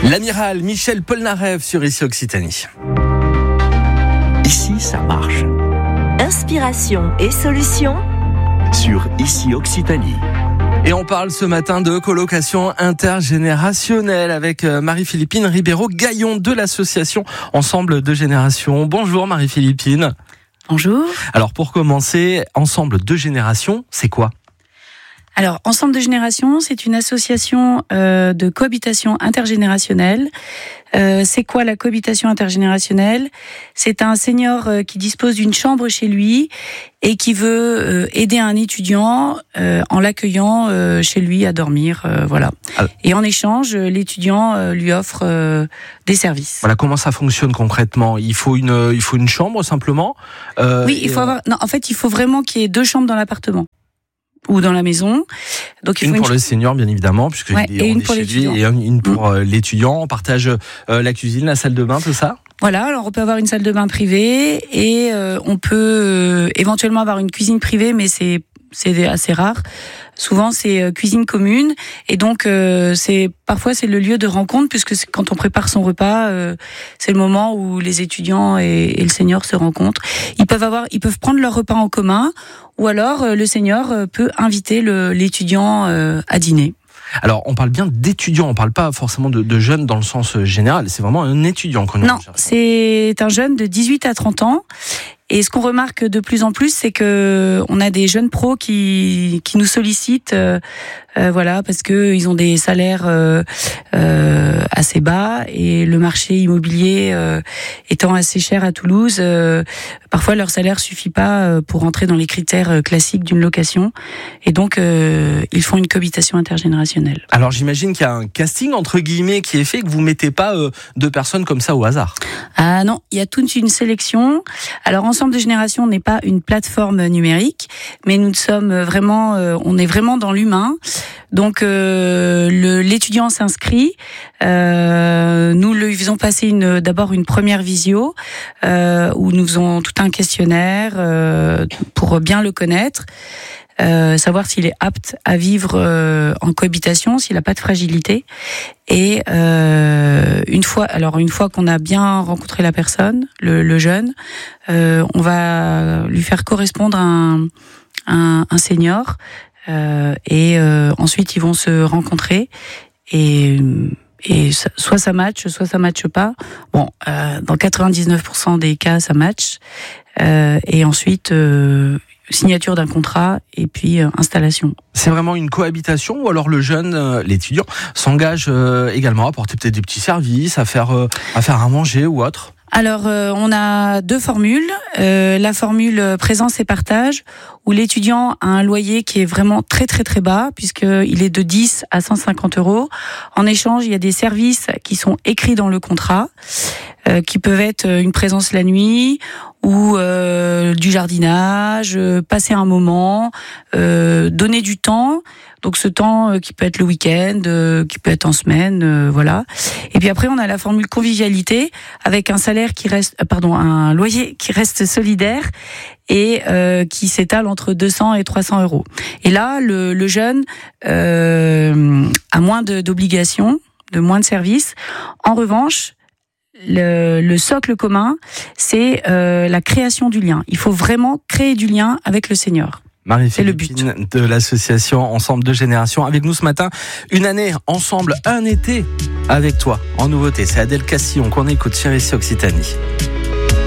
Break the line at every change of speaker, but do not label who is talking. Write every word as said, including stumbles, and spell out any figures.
L'amiral Michel Polnareff sur Ici Occitanie.
Ici, ça marche.
Inspiration et solutions
Sur Ici Occitanie.
Et on parle ce matin de colocation intergénérationnelle avec Marie-Philippine Ribeiro-Gaillon de l'association Ensemble de Générations. Bonjour Marie-Philippine.
Bonjour.
Alors pour commencer, Ensemble de Générations, c'est quoi ?
Alors, Ensemble de Générations, c'est une association euh, de cohabitation intergénérationnelle. Euh, c'est quoi la cohabitation intergénérationnelle ? C'est un senior euh, qui dispose d'une chambre chez lui et qui veut euh, aider un étudiant euh, en l'accueillant euh, chez lui à dormir, euh, voilà. Alors, et en échange, l'étudiant euh, lui offre euh, des services.
Voilà, comment ça fonctionne concrètement ? Il faut une, il faut une chambre simplement.
Euh, oui, il faut avoir. Non, en fait, il faut vraiment qu'il y ait deux chambres dans l'appartement ou dans la maison. Donc, il
une
faut
pour
une...
le senior, bien évidemment, puisque
ouais,
il est,
et
on
une
est
pour
chez
l'étudiant.
lui, et une pour
mmh.
l'étudiant. On partage euh, la cuisine, la salle de bain, tout ça.
Voilà, alors on peut avoir une salle de bain privée et euh, on peut euh, éventuellement avoir une cuisine privée, mais c'est c'est assez rare. Souvent c'est euh, cuisine commune et donc euh, c'est parfois c'est le lieu de rencontre puisque c'est, quand on prépare son repas, euh, c'est le moment où les étudiants et, et le senior se rencontrent. Ils peuvent avoir, ils peuvent prendre leur repas en commun ou alors euh, le senior euh, peut inviter le, l'étudiant euh, à dîner.
Alors, on parle bien d'étudiants, on parle pas forcément de, de jeunes dans le sens général, c'est vraiment un étudiant qu'on
Non,
recherche.
C'est un jeune de dix-huit à trente ans. Et ce qu'on remarque de plus en plus, c'est que on a des jeunes pros qui qui nous sollicitent, euh, euh, voilà, parce que ils ont des salaires euh, euh, assez bas et le marché immobilier euh, étant assez cher à Toulouse, euh, parfois leur salaire suffit pas pour entrer dans les critères classiques d'une location, et donc euh, ils font une cohabitation intergénérationnelle.
Alors j'imagine qu'il y a un casting entre guillemets qui est fait, que vous mettez pas euh, deux personnes comme ça au hasard.
Ah non, il y a toute une sélection. Alors Ensemble de Générations n'est pas une plateforme numérique, mais nous sommes vraiment, euh, on est vraiment dans l'humain. Donc euh, le, l'étudiant s'inscrit, euh, nous lui faisons passer une, d'abord une première visio euh, où nous faisons tout un questionnaire euh, pour bien le connaître. Euh, savoir s'il est apte à vivre euh, en cohabitation, s'il n'a pas de fragilité. Et euh, une fois, alors une fois qu'on a bien rencontré la personne, le, le jeune, euh, on va lui faire correspondre un, un, un senior. Euh, et euh, ensuite, ils vont se rencontrer et et soit ça match, soit ça matche pas. Bon, euh, dans quatre-vingt-dix-neuf pour cent des cas, ça match. Euh, et ensuite. Euh, signature d'un contrat et puis euh, installation.
C'est vraiment une cohabitation ou alors le jeune, euh, l'étudiant, s'engage euh, également à apporter peut-être des petits services, à faire, euh, à faire à manger ou autre ?
Alors, euh, on a deux formules. Euh, la formule présence et partage, où l'étudiant a un loyer qui est vraiment très très très bas, puisqu'il est de dix à cent cinquante euros. En échange, il y a des services qui sont écrits dans le contrat, euh, qui peuvent être une présence la nuit, ou euh, du jardinage, euh, passer un moment, euh, donner du temps. Donc ce temps euh, qui peut être le week-end, euh, qui peut être en semaine, euh, voilà. Et puis après on a la formule convivialité avec un salaire qui reste, euh, pardon, un loyer qui reste solidaire et euh, qui s'étale entre deux cents et trois cents euros. Et là le, le jeune euh, a moins de, d'obligations, de moins de services. En revanche, Le, le socle commun, c'est euh, la création du lien. Il faut vraiment créer du lien avec le senior.
Marie-Philippine de l'association Ensemble de Générations avec nous ce matin. Une année ensemble, un été avec toi. En nouveauté, c'est Adèle Castillon qu'on écoute sur Ici Occitanie.